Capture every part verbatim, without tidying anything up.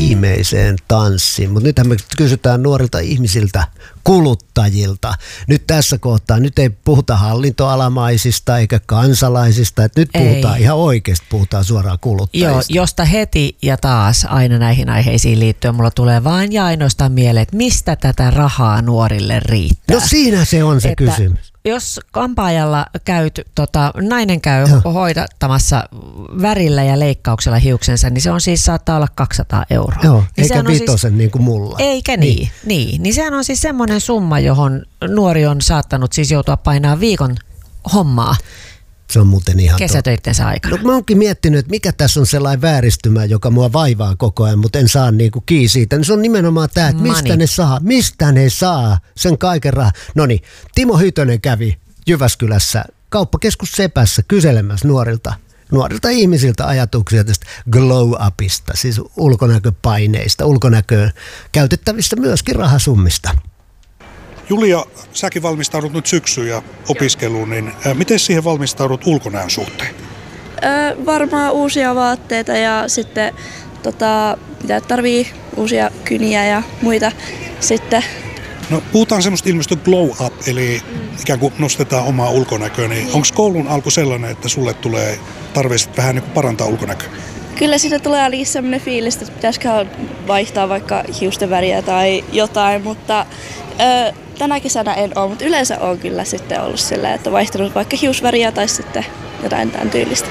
viimeiseen tanssiin. Mutta nythän me kysytään nuorilta ihmisiltä, kuluttajilta. Nyt tässä kohtaa, nyt ei puhuta hallintoalamaisista eikä kansalaisista, että nyt puhutaan ei. ihan oikeasti, puhutaan suoraan kuluttajista. Joo, josta heti ja taas aina näihin aiheisiin liittyen mulla tulee vain ja ainoastaan mieleen, että mistä tätä rahaa nuorille riittää. No siinä se on se että kysymys. Jos kampaajalla käyt, tota, nainen käy Joo. hoidattamassa värillä ja leikkauksella hiuksensa, niin se on siis saattaa olla kaksisataa euroa. Joo, niin eikä vitosen siis, niin kuin mulla. Eikä niin. niin. niin. Niin sehän on siis semmoinen summa, johon nuori on saattanut siis joutua painaa viikon hommaa. Se on muuten ihan kesätöittensä aikana. No, mä oonkin miettinyt, että mikä tässä on sellainen vääristymä, joka mua vaivaa koko ajan, mutta en saa niinku kiinni siitä. Se on nimenomaan tämä, että mistä Money. ne saa, mistä ne saa sen kaiken rahaa. No niin, Timo Hytönen kävi Jyväskylässä kauppakeskus Sepässä kyselemässä nuorilta, nuorilta ihmisiltä ajatuksia tästä glow-upista, siis ulkonäköpaineista, ulkonäköön käytettävistä myöskin rahasummista. Julia, säkin valmistaudut nyt syksyyn ja opiskeluun, niin ää, miten siihen valmistaudut ulkonäön suhteen? Öö, varmaan uusia vaatteita ja sitten tota, mitä tarvii, uusia kyniä ja muita sitten. No puhutaan semmoista ilmeistä glow up, eli ikään kuin nostetaan omaa ulkonäköä, niin onko koulun alku sellainen, että sulle tulee tarve vähän niin kuin parantaa ulkonäköä? Kyllä siitä tulee ainakin sellainen fiilis, että pitäisikö vaihtaa vaikka hiusten väriä tai jotain, mutta öö, tänä kesänä en ole, mutta yleensä on kyllä sitten ollut sillä, että vaihtanut vaikka hiusväriä tai sitten jotain tämän tyylistä.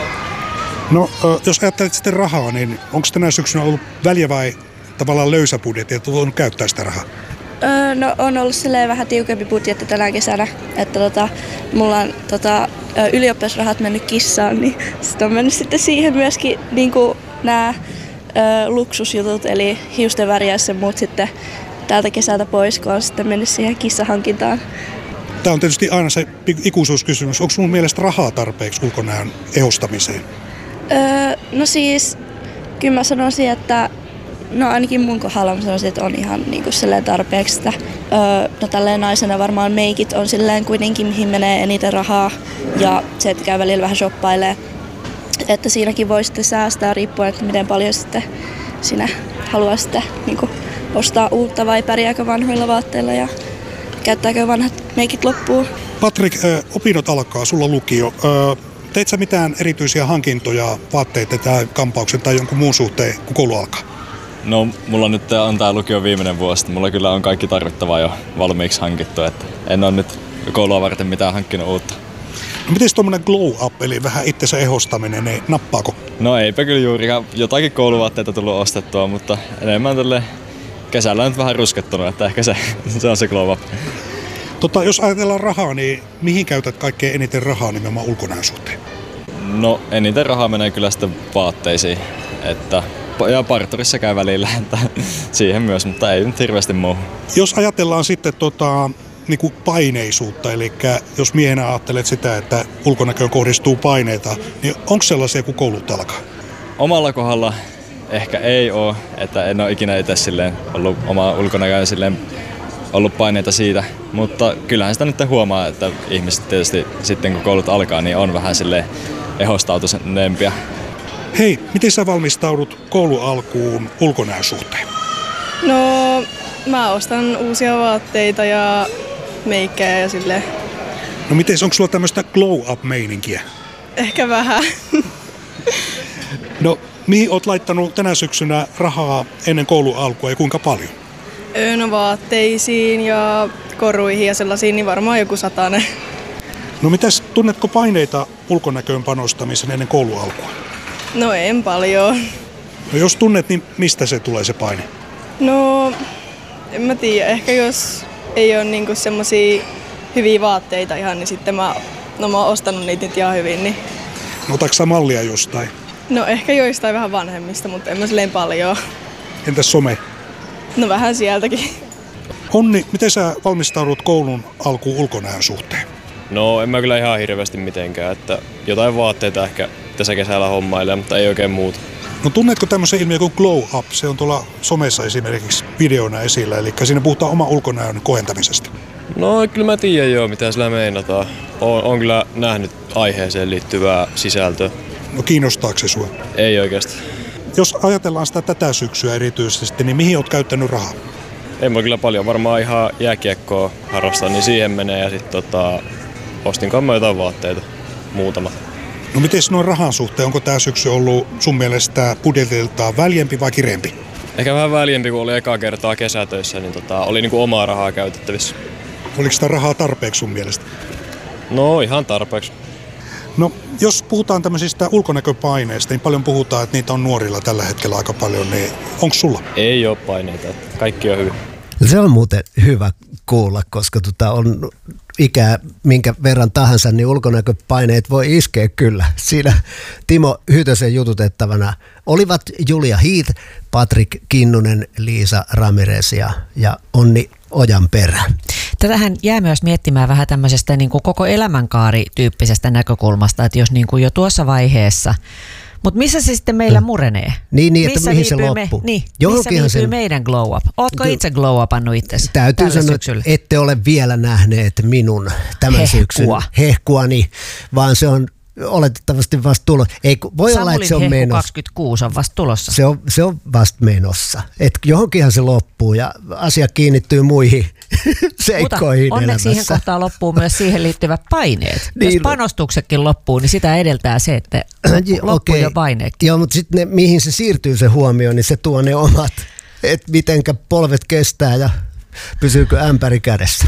No jos ajattelet sitten rahaa, niin onko tänä syksynä ollut väliä vai tavallaan löysä budjetti, että voinut käyttää sitä rahaa? Öö, no on ollut silleen vähän tiukempi budjetti tänä kesänä, että tota, mulla on tota, ylioppilasrahat mennyt kissaan, niin sitten on mennyt sitten siihen myöskin niin nämä luksusjutut, eli hiusten väriäis ja muut sitten täältä kesältä pois, kun on sitten mennyt siihen kissahankintaan. Tämä on tietysti aina se ikuisuuskysymys. Onko sun mielestä rahaa tarpeeksi ulkonäön ehostamiseen? Öö, no siis, kyllä mä sanoisin, että no ainakin mun kohdalla mä sanoisin, että on ihan niin kuin silleen tarpeeksi sitä. Öö, no tälleen naisena varmaan meikit on silleen kuitenkin, mihin menee eniten rahaa ja se, että käy välillä vähän shoppailee. Että siinäkin voi sitten säästää riippuen, että miten paljon sitten sinä haluaa sitten niin kuin ostaa uutta vai pärjääkö vanhoilla vaatteilla ja käyttääkö vanhat meikit loppuun. Patrik, opinnot alkaa, sulla lukio. Teit sä mitään erityisiä hankintoja, vaatteita tai kampauksen tai jonkun muun suhteen, kun koulu alkaa? No, mulla nyt on tää lukio viimeinen vuosi. Mulla kyllä on kaikki tarvittavaa jo valmiiksi hankittu, että en ole nyt koulua varten mitään hankkinut uutta. No miten tommonen glow up, eli vähän itsensä ehostaminen, niin nappaako? No eipä kyllä juurikaan jotakin kouluvaatteita tullut ostettua, mutta enemmän tälle kesällä on nyt vähän ruskettunut, että ehkä se, se on se glow up. Tota, jos ajatellaan rahaa, niin mihin käytät kaikkein eniten rahaa nimenomaan ulkonäön suhteen? No eniten rahaa menee kyllä sitten vaatteisiin, että ja parturissa käy välillä, että siihen myös, mutta ei nyt hirveästi muu. Jos ajatellaan sitten tota, niin kuin paineisuutta, eli jos miehenä ajattelet sitä, että ulkonäköön kohdistuu paineita, niin onko sellaisia, kun koulut alkaa? Omalla kohdalla ehkä ei ole, että en ole ikinä itse silleen ollut oma ulkonäköön silleen ollut paineita siitä, mutta kyllähän sitä nyt huomaa, että ihmiset tietysti sitten kun koulut alkaa, niin on vähän silleen ehostautuneempia. Hei, miten sä valmistaudut koulun alkuun ulkonäön suhteen? No, mä ostan uusia vaatteita ja meikkejä ja silleen. No miten, onko sulla tämmöistä glow up meininkiä? Ehkä vähän. No, mihin oot laittanut tänä syksynä rahaa ennen koulun alkua ja kuinka paljon? No vaatteisiin ja koruihin ja sellaisiin, niin varmaan joku satanen. No mitäs, tunnetko paineita ulkonäköön panostamisen ennen koulun alkua? No en paljon. No jos tunnet, niin mistä se tulee se paine? No en mä tiedä. Ehkä jos ei ole niinku semmosia hyviä vaatteita ihan, niin sitten mä, no mä oon ostanut niitä nyt ihan hyvin. Niin. No otatko sä mallia jostain? No ehkä joistain vähän vanhemmista, mutta en mä silleen paljon. Entäs some? No vähän sieltäkin. Onni, miten sä valmistaudut koulun alkuun ulkonäön suhteen? No en mä kyllä ihan hirveästi mitenkään, että jotain vaatteita ehkä tässä kesällä hommailee, mutta ei oikein muuta. No tunnetko tämmöisen ilmiön kuin glow up? Se on tuolla somessa esimerkiksi videona esillä, eli siinä puhutaan oman ulkonäön kohentamisesta. No kyllä mä tiedän joo, mitä sillä meinataan. Oon, oon kyllä nähnyt aiheeseen liittyvää sisältöä. No kiinnostaako se sua? Ei oikeasti. jos ajatellaan sitä tätä syksyä erityisesti, niin mihin olet käyttänyt rahaa? Ei mulla kyllä paljon. Varmaan ihan jääkiekkoa harrastaa, niin siihen menee ja sitten tota, ostinkaan mä jotain vaatteita. Muutama. No miten noin rahan suhteen? Onko tämä syksy ollut sun mielestä budjetiltaan väljempi vai kireempi? Ehkä vähän väljempi, kun oli ekaa kertaa kesätöissä, niin tota, oli niinku omaa rahaa käytettävissä. Oliko sitä rahaa tarpeeksi sun mielestä? No ihan tarpeeksi. No jos puhutaan tämmöisistä ulkonäköpaineista, niin paljon puhutaan, että niitä on nuorilla tällä hetkellä aika paljon, niin onko sulla? Ei ole paineita, kaikki on hyvin. Se on muuten hyvä kuulla, koska tota on ikää minkä verran tahansa, niin ulkonäköpaineet voi iskeä kyllä. Siinä Timo Hytösen jututettavana olivat Julia Heath, Patrik Kinnunen, Liisa Ramirez ja, ja Onni Ojanperä. Tätähän jää myös miettimään vähän tämmöisestä niin kuin koko elämänkaarityyppisestä näkökulmasta, että jos niin kuin jo tuossa vaiheessa, mutta missä se sitten meillä murenee? Niin, niin että missä mihin se me, loppuu? niin, Johonkinhan missä viipyy sen... meidän glow up? Ootko itse glow upannut itsesi? Täytyy sanoa, että ette ole vielä nähneet minun tämän Hehkua. syksyn hehkuani, vaan se on oletettavasti vasta tullut. Ei, voi Samulin olla, että se on hehku menossa. kaksikymmentäkuusi on vasta tulossa. Se on, se on vasta menossa. Et johonkinhan se loppuu ja asia kiinnittyy muihin seikkoihin Mutta onneksi elämässä. siihen kohtaan loppuu myös siihen liittyvät paineet. Niin. Jos panostuksetkin loppuu, niin sitä edeltää se, että loppuu Okei. jo paineetkin. Joo, mutta sitten mihin se siirtyy se huomio, niin se tuo ne omat, että mitenkä polvet kestää ja pysyykö ämpäri kädessä.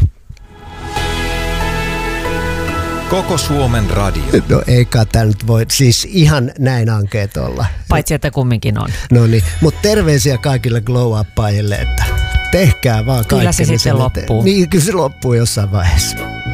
Koko Suomen radio. No eikä tämä nyt voi siis ihan näin ankeet olla. Paitsi, että kumminkin on. No niin, mutta terveisiä kaikille glow-uppaajille, että tehkää vaan Kyllä se kaikkenne sitten sen eteen. loppuu. Niin, kyllä se loppuu jossain vaiheessa.